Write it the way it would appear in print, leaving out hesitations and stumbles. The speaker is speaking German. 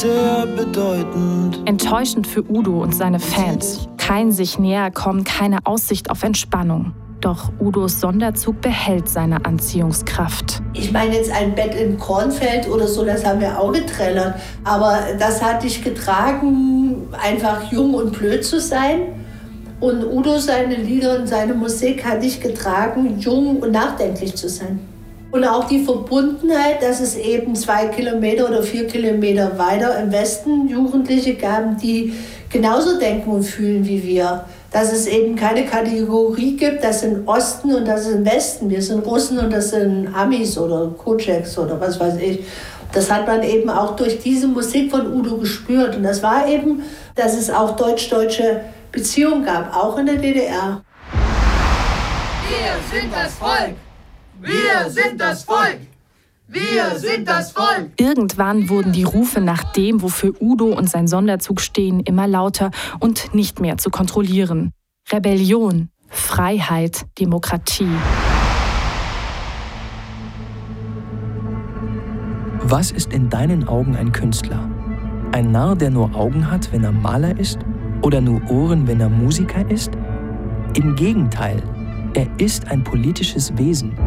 sehr bedeutend. Enttäuschend für Udo und seine Fans. Kein sich näher kommen, keine Aussicht auf Entspannung. Doch Udos Sonderzug behält seine Anziehungskraft. Ich meine jetzt ein Bett im Kornfeld oder so, das haben wir auch getrellert. Aber das hat dich getragen, einfach jung und blöd zu sein. Und Udo, seine Lieder und seine Musik hat dich getragen, jung und nachdenklich zu sein. Und auch die Verbundenheit, dass es eben 2 Kilometer oder 4 Kilometer weiter im Westen Jugendliche gab, die genauso denken und fühlen wie wir. Dass es eben keine Kategorie gibt, das sind Osten und das sind Westen. Wir sind Russen und das sind Amis oder Kojaks oder was weiß ich. Das hat man eben auch durch diese Musik von Udo gespürt. Und das war eben, dass es auch deutsch-deutsche Beziehungen gab, auch in der DDR. Wir sind das Volk! Wir sind das Volk! Wir sind das Volk! Irgendwann wurden die Rufe nach dem, wofür Udo und sein Sonderzug stehen, immer lauter und nicht mehr zu kontrollieren. Rebellion, Freiheit, Demokratie. Was ist in deinen Augen ein Künstler? Ein Narr, der nur Augen hat, wenn er Maler ist? Oder nur Ohren, wenn er Musiker ist? Im Gegenteil, er ist ein politisches Wesen.